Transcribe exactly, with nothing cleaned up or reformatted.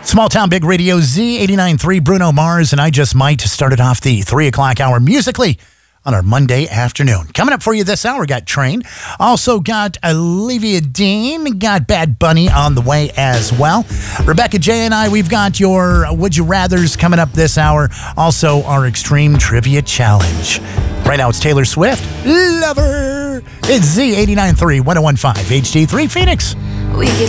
Small Town Big Radio, Z eighty-nine point three, Bruno Mars, and I Just Might started off the three o'clock hour musically on our Monday afternoon. Coming up for you this hour, got Train. Also got Olivia Dean. Got Bad Bunny on the way as well. Rebecca J and I, we've got your Would You Rathers coming up this hour. Also, our Extreme Trivia Challenge. Right now, it's Taylor Swift. Lover. It's Z eighty-nine point three, ten fifteen H D three Phoenix. We get